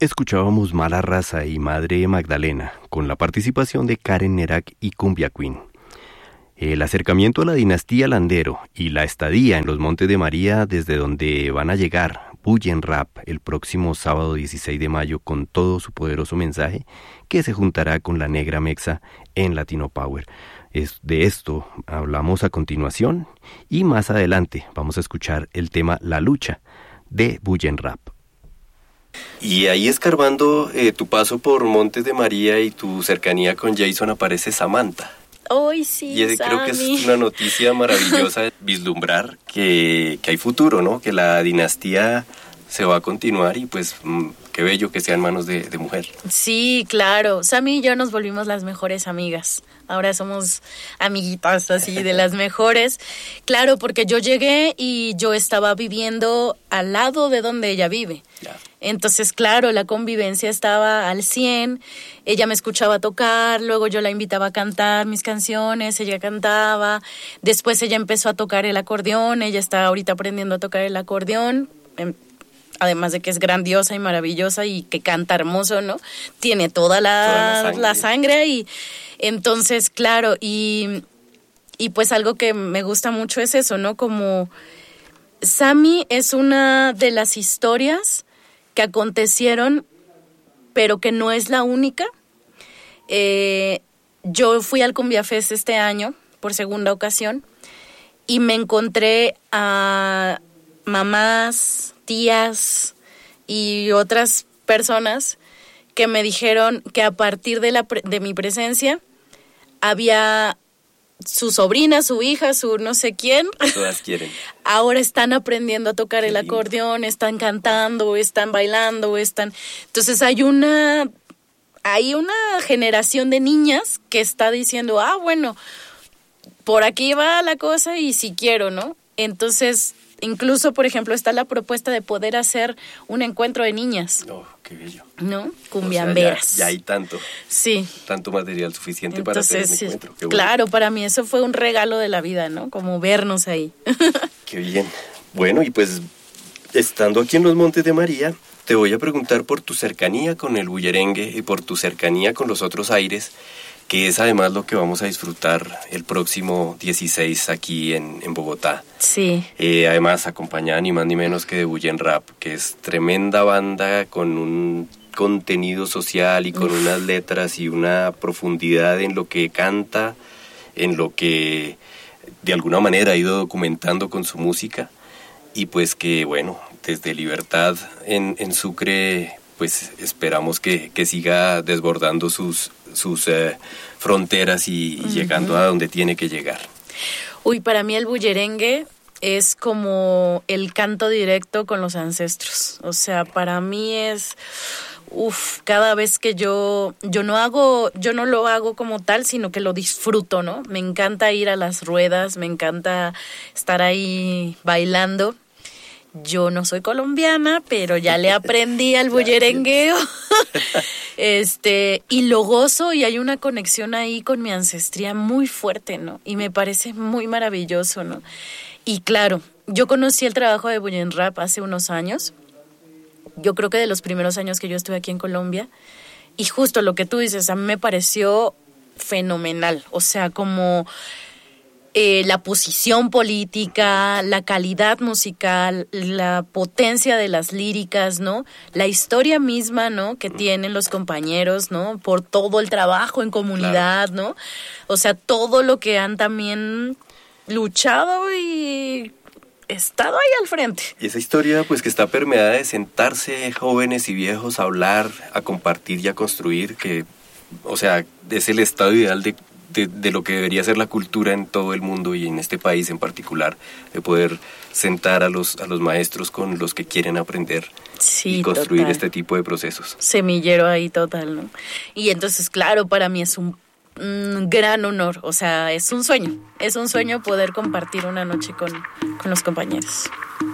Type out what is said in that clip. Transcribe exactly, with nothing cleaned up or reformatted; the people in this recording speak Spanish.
Escuchábamos Mala Raza y Madre Magdalena, con la participación de Karen Nerak y Cumbia Queen. El acercamiento a la dinastía Landero y la estadía en los Montes de María, desde donde van a llegar Bullen Rap el próximo sábado dieciséis de mayo con todo su poderoso mensaje, que se juntará con la Negra Mexa en Latino Power. Es de esto hablamos a continuación y más adelante vamos a escuchar el tema La Lucha de Bullen Rap. Y ahí escarbando eh, tu paso por Montes de María y tu cercanía con Jason aparece Samantha. Hoy sí, y Sammy. Creo que es una noticia maravillosa vislumbrar que, que hay futuro, ¿no? Que la dinastía se va a continuar y pues mmm, qué bello que sea en manos de, de mujer. Sí, claro. Sammy y yo nos volvimos las mejores amigas. Ahora somos amiguitas así de las mejores. Claro, porque yo llegué y yo estaba viviendo al lado de donde ella vive. Ya. Entonces, claro, la convivencia estaba al cien. Ella me escuchaba tocar, luego yo la invitaba a cantar mis canciones, ella cantaba. Después ella empezó a tocar el acordeón, ella está ahorita aprendiendo a tocar el acordeón. Además de que es grandiosa y maravillosa y que canta hermoso, ¿no? Tiene toda la, toda la sangre, la sangre y entonces, claro, y, y pues algo que me gusta mucho es eso, ¿no? Como Sammy es una de las historias que acontecieron, pero que no es la única. Eh, yo fui al Cumbia Fest este año, por segunda ocasión, y me encontré a mamás, tías y otras personas que me dijeron que a partir de, la, de mi presencia había su sobrina, su hija, su no sé quién. Todas quieren. Ahora están aprendiendo a tocar Qué el lindo. Acordeón, están cantando, están bailando, están... Entonces hay una, hay una generación de niñas que está diciendo, ah, bueno, por aquí va la cosa y si quiero, ¿no? Entonces... Incluso, por ejemplo, está la propuesta de poder hacer un encuentro de niñas. Oh, qué bello. ¿No? Cumbiamberas. O sea, ya, ya hay tanto. Sí. Tanto material suficiente Entonces, para hacer un sí, encuentro. Qué claro, bueno. para mí eso fue un regalo de la vida, ¿no? Como vernos ahí. Qué bien. Bueno, y pues, estando aquí en los Montes de María, te voy a preguntar por tu cercanía con el bullerengue y por tu cercanía con los otros aires, que es además lo que vamos a disfrutar el próximo dieciséis aquí en, en Bogotá. Sí. Eh, además, acompañada ni más ni menos que de Bullen Rap, que es tremenda banda con un contenido social y con Uf. unas letras y una profundidad en lo que canta, en lo que de alguna manera ha ido documentando con su música. Y pues que, bueno, desde Libertad en, en Sucre, pues esperamos que, que siga desbordando sus... sus eh, fronteras y, y uh-huh. llegando a donde tiene que llegar. Uy, para mí el bullerengue es como el canto directo con los ancestros. O sea, para mí es... Uf, cada vez que yo... Yo no hago... Yo no lo hago como tal, sino que lo disfruto, ¿no? Me encanta ir a las ruedas, me encanta estar ahí bailando. Yo no soy colombiana, pero ya le aprendí al bullerengueo. este, y lo gozo y hay una conexión ahí con mi ancestría muy fuerte, ¿no? Y me parece muy maravilloso, ¿no? Y claro, yo conocí el trabajo de Bullen Rap hace unos años. Yo creo que de los primeros años que yo estuve aquí en Colombia. Y justo lo que tú dices, a mí me pareció fenomenal. O sea, como... Eh, la posición política, la calidad musical, la potencia de las líricas, ¿no? La historia misma, ¿no? Que tienen los compañeros, ¿no? Por todo el trabajo en comunidad, claro. ¿no? O sea, todo lo que han también luchado y estado ahí al frente. Y esa historia, pues, que está permeada de sentarse jóvenes y viejos a hablar, a compartir y a construir, que, o sea, es el estado ideal de De, de lo que debería ser la cultura en todo el mundo y en este país en particular, de poder sentar a los, a los maestros con los que quieren aprender sí, y construir total. este tipo de procesos. Semillero ahí total, ¿no? Y entonces, claro, para mí es un, un gran honor, o sea, es un sueño, es un sueño poder compartir una noche con, con los compañeros.